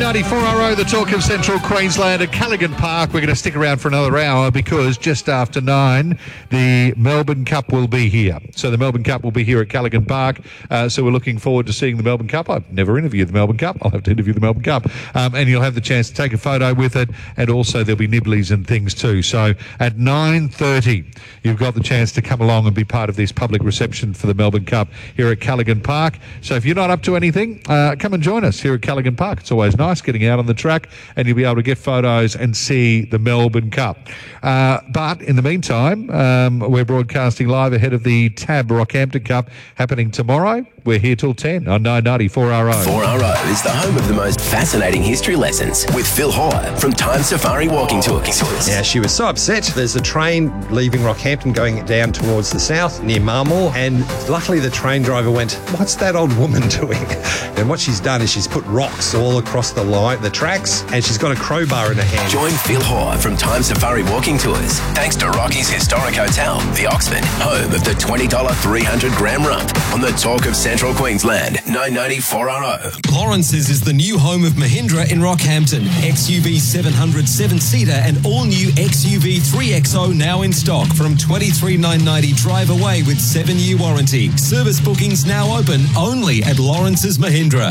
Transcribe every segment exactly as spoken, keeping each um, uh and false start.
ninety-four R O, the talk of Central Queensland at Callaghan Park. We're going to stick around for another hour because just after nine, the Melbourne Cup will be here. So the Melbourne Cup will be here at Callaghan Park. Uh, so we're looking forward to seeing the Melbourne Cup. I've never interviewed the Melbourne Cup. I'll have to interview the Melbourne Cup. Um, and you'll have the chance to take a photo with it. And also there'll be nibblies and things too. So at nine thirty, you've got the chance to come along and be part of this public reception for the Melbourne Cup here at Callaghan Park. So if you're not up to anything, uh, come and join us here at Callaghan Park. It's always nice getting out on the track and you'll be able to get photos and see the Melbourne Cup. Uh, but in the meantime, um, we're broadcasting live ahead of the Tab Rockhampton Cup happening tomorrow. We're here till ten on nine ninety-four R O. four R O is the home of the most fascinating history lessons with Phil Hoare from Time Safari Walking Tours. Yeah, she was so upset. There's a train leaving Rockhampton going down towards the south near Marmore, and luckily the train driver went, "What's that old woman doing?" And what she's done is she's put rocks all across the line, the tracks, and she's got a crowbar in her hand. Join Phil Hoare from Time Safari Walking Tours thanks to Rocky's Historic Hotel, the Oxford, home of the twenty dollars three hundred gram rump on the talk of Central Queensland, nine ninety-four R O. Lawrence's is the new home of Mahindra in Rockhampton. X U V seven hundred seven-seater and all-new X U V three X O now in stock from twenty-three thousand nine hundred ninety drive away with seven-year warranty. Service bookings now open only at Lawrence's Mahindra.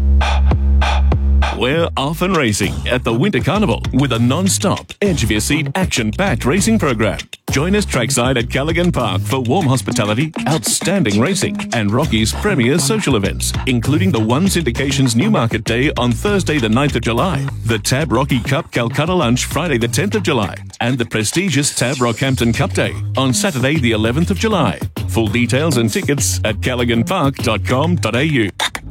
We're off and racing at the Winter Carnival with a non-stop, edge-of-your-seat, action-packed racing program. Join us trackside at Callaghan Park for warm hospitality, outstanding racing, and Rocky's premier social events, including the One Syndication's Newmarket Day on Thursday the ninth of July, the Tab Rocky Cup Calcutta Lunch Friday the tenth of July, and the prestigious Tab Rockhampton Cup Day on Saturday the eleventh of July. Full details and tickets at callaghan park dot com dot a u.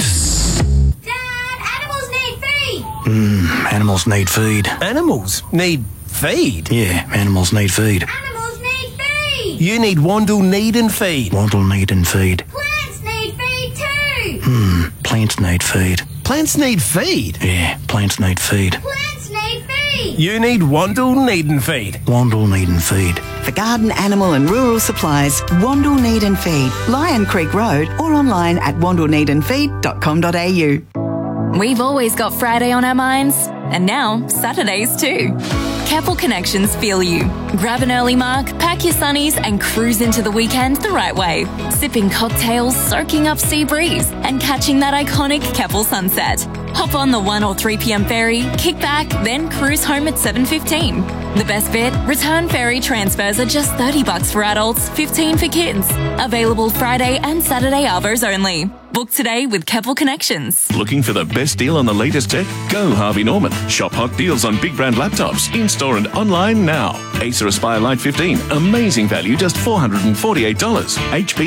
Mm, animals need feed. Animals need feed? Yeah, animals need feed. Animals need feed! You need Wandle Need and Feed. Wandle need and feed. Plants need feed too! Hmm, plants need feed. Plants need feed? Yeah, plants need feed. Plants need feed! You need Wandle Need and Feed. Wandle need and feed. For garden, animal and rural supplies, Wandle Need and Feed, Lion Creek Road, or online at wandle need and feed dot com dot a u. We've always got Friday on our minds, and now Saturdays too. Keppel Connections feel you. Grab an early mark, pack your sunnies, and cruise into the weekend the right way. Sipping cocktails, soaking up sea breeze, and catching that iconic Keppel sunset. Hop on the one or three p m ferry, kick back, then cruise home at seven fifteen. The best bit? Return ferry transfers are just thirty bucks for adults, fifteen for kids. Available Friday and Saturday arvos only. Book today with Keppel Connections. Looking for the best deal on the latest tech? Go Harvey Norman. Shop hot deals on big brand laptops, in-store and online now. Acer Aspire Lite fifteen, amazing value, just four hundred forty-eight dollars. H P